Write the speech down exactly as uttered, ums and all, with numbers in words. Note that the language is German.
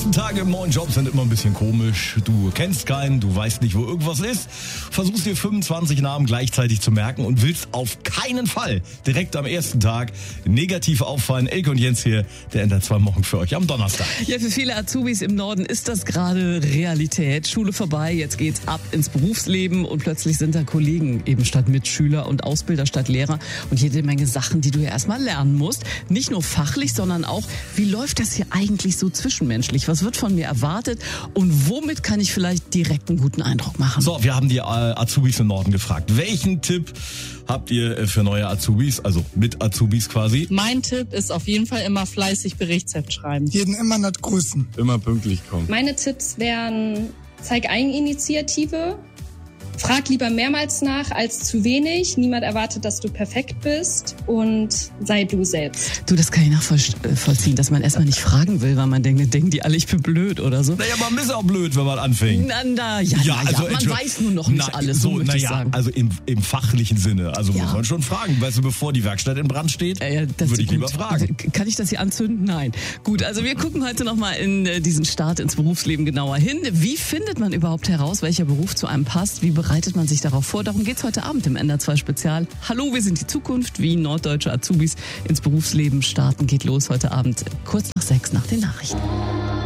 ersten Tage im neuen Job sind immer ein bisschen komisch. Du kennst keinen, du weißt nicht, wo irgendwas ist. Versuchst dir fünfundzwanzig Namen gleichzeitig zu merken und willst auf keinen Fall direkt am ersten Tag negativ auffallen. Elke und Jens hier, der ändert zwei Wochen für euch am Donnerstag. Ja, für viele Azubis im Norden ist das gerade Realität. Schule vorbei, jetzt geht's ab ins Berufsleben und plötzlich sind da Kollegen eben statt Mitschüler und Ausbilder statt Lehrer und jede Menge Sachen, die du ja erstmal lernen musst. Nicht nur fachlich, sondern auch, wie läuft das hier eigentlich so zwischenmenschlich? Was wird von mir erwartet und womit kann ich vielleicht direkt einen guten Eindruck machen? So, wir haben die äh, Azubis im Norden gefragt. Welchen Tipp habt ihr äh, für neue Azubis, also mit Azubis quasi? Mein Tipp ist auf jeden Fall immer fleißig Berichtsheft schreiben. Jeden immer nicht grüßen. Immer pünktlich kommen. Meine Tipps wären, zeig Eigeninitiative. Frag lieber mehrmals nach als zu wenig. Niemand erwartet, dass du perfekt bist und sei du selbst. Du, das kann ich nachvollziehen, dass man erstmal nicht fragen will, weil man denkt, denken die alle, ich bin blöd oder so. Naja, man ist auch blöd, wenn man anfängt. Na, na, ja, Ja, na, ja. also, man weiß nur noch nicht na, alles, so, so möchte ich naja, sagen. also im, im fachlichen Sinne. Also Ja. muss man schon fragen. Weißt du, bevor die Werkstatt in Brand steht, Äh, das würde ich gut. lieber fragen. Kann ich das hier anzünden? Nein. Gut, also wir gucken heute nochmal in äh, diesen Start ins Berufsleben genauer hin. Wie findet man überhaupt heraus, welcher Beruf zu einem passt? Wie bereitet man sich darauf vor? Darum geht's heute Abend im N D R zwei Spezial. Hallo, wir sind die Zukunft, wie norddeutsche Azubis ins Berufsleben starten. Geht los heute Abend kurz nach sechs nach den Nachrichten.